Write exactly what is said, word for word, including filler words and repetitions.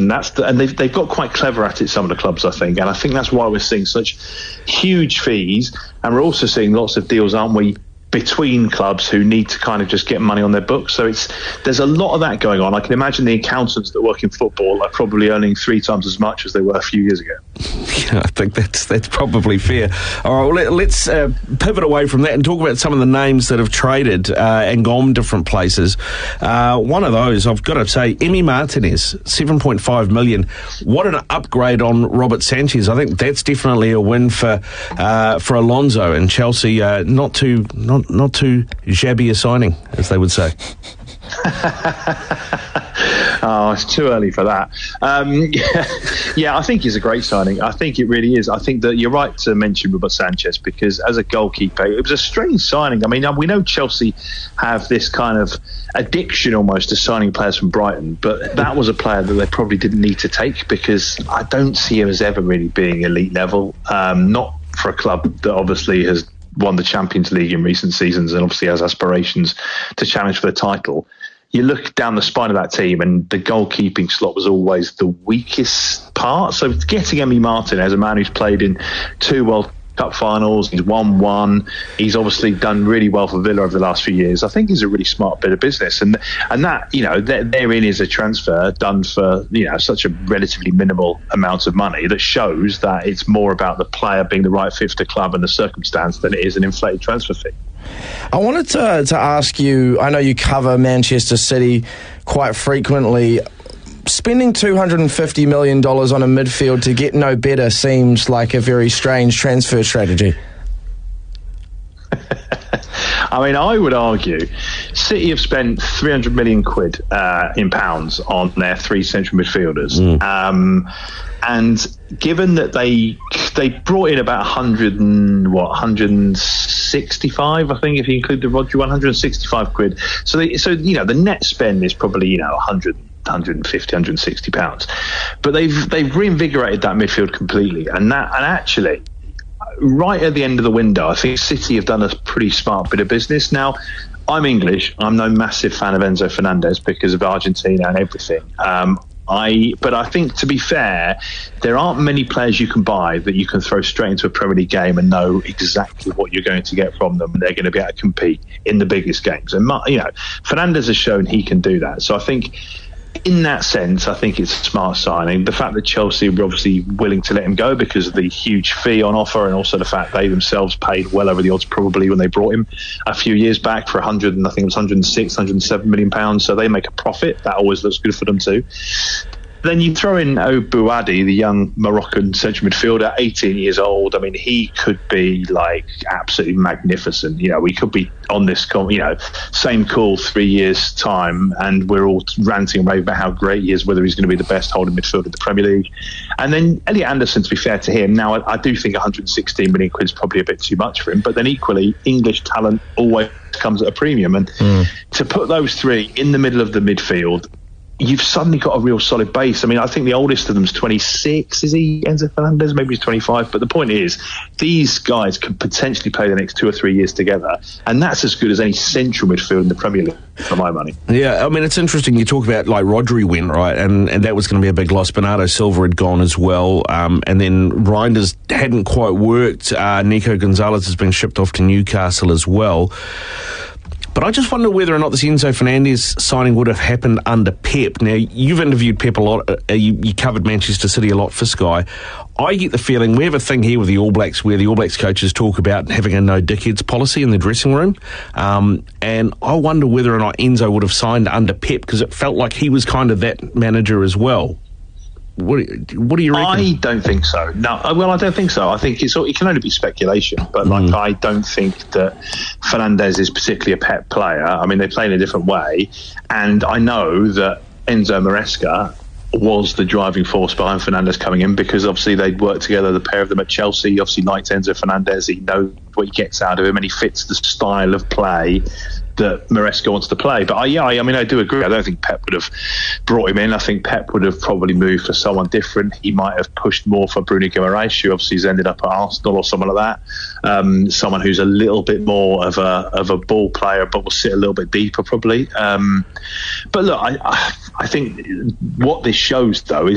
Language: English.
And that's the, and they've they've got quite clever at it, some of the clubs, I think, and I think that's why we're seeing such huge fees, and we're also seeing lots of deals, aren't we, between clubs who need to kind of just get money on their books. So it's there's a lot of that going on. I can imagine the accountants that work in football are probably earning three times as much as they were a few years ago. Yeah, I think that's that's probably fair. All right, well, let, let's uh, pivot away from that and talk about some of the names that have traded uh, and gone different places. Uh, one of those, I've got to say, Emi Martinez, seven point five million. What an upgrade on Robert Sanchez. I think that's definitely a win for uh, for Alonso and Chelsea. Uh, not too not not too shabby a signing, as they would say. Oh, it's too early for that. Um, yeah, yeah, I think he's a great signing. I think it really is. I think that you're right to mention Robert Sanchez, because as a goalkeeper, it was a strange signing. I mean, we know Chelsea have this kind of addiction almost to signing players from Brighton, but that was a player that they probably didn't need to take, because I don't see him as ever really being elite level. Um, not for a club that obviously has won the Champions League in recent seasons and obviously has aspirations to challenge for the title. You look down the spine of that team and the goalkeeping slot was always the weakest part. So getting Emi Martinez, a man who's played in two World Cup finals, he's won one, he's obviously done really well for Villa over the last few years, I think he's a really smart bit of business. And and that, you know, therein is a transfer done for, you know, such a relatively minimal amount of money that shows that it's more about the player being the right fit for the club and the circumstance than it is an inflated transfer fee. I wanted to, to ask you, I know you cover Manchester City quite frequently. Spending two hundred fifty million dollars on a midfield to get no better seems like a very strange transfer strategy. I mean, I would argue City have spent three hundred million quid uh, in pounds on their three central midfielders. Mm. Um, and given that they they brought in about one hundred and what one hundred sixty-five, I think, if you include the Rodri, one hundred sixty-five quid. So they, so you know the net spend is probably you know one hundred. one hundred fifty, one hundred sixty pounds, but they've they've reinvigorated that midfield completely, and that and actually, right at the end of the window, I think City have done a pretty smart bit of business. Now, I'm English, I'm no massive fan of Enzo Fernandez because of Argentina and everything. Um, I but I think, to be fair, there aren't many players you can buy that you can throw straight into a Premier League game and know exactly what you're going to get from them, and they're going to be able to compete in the biggest games. And you know, Fernandez has shown he can do that. So I think, in that sense, I think it's a smart signing. The fact that Chelsea were obviously willing to let him go because of the huge fee on offer, and also the fact they themselves paid well over the odds probably when they brought him a few years back for one hundred, and I think it was one hundred six, one hundred seven million pounds. So they make a profit. That always looks good for them too. Then you throw in Obouadi, the young Moroccan central midfielder, eighteen years old. I mean, he could be like absolutely magnificent. You know, we could be on this, you know, same call three years time, and we're all ranting and raving about how great he is, whether he's going to be the best holding midfielder in the Premier League. And then Elliot Anderson, to be fair to him, now I, I do think one hundred sixteen million quid is probably a bit too much for him. But then equally, English talent always comes at a premium, and mm. to put those three in the middle of the midfield, you've suddenly got a real solid base. I mean, I think the oldest of them is twenty-six, is he, Enzo Fernandez? Maybe he's twenty-five. But the point is, these guys could potentially play the next two or three years together, and that's as good as any central midfield in the Premier League, for my money. Yeah, I mean, it's interesting. You talk about, like, Rodri went, right, and, and that was going to be a big loss. Bernardo Silva had gone as well, um, and then Reinders hadn't quite worked. Uh, Nico Gonzalez has been shipped off to Newcastle as well. But I just wonder whether or not this Enzo Fernandez signing would have happened under Pep. Now, you've interviewed Pep a lot. Uh, you, you covered Manchester City a lot for Sky. I get the feeling we have a thing here with the All Blacks where the All Blacks coaches talk about having a no dickheads policy in the dressing room. Um, and I wonder whether or not Enzo would have signed under Pep, because it felt like he was kind of that manager as well. What, what do you reckon? I don't think so. No, well, I don't think so. I think it's, it can only be speculation. But like, mm. I don't think that Fernandez is particularly a Pep player. I mean, they play in a different way, and I know that Enzo Maresca was the driving force behind Fernandez coming in, because obviously they'd worked together, the pair of them at Chelsea. He obviously liked Enzo Fernandez. He knows what he gets out of him, and he fits the style of play that Maresca wants to play. But I, yeah, I mean, I do agree. I don't think Pep would have brought him in. I think Pep would have probably moved for someone different. He might have pushed more for Bruno Guimaraes, who obviously has ended up at Arsenal, or someone like that. Um, someone who's a little bit more of a of a ball player, but will sit a little bit deeper probably. Um, but look, I, I I think what this shows though is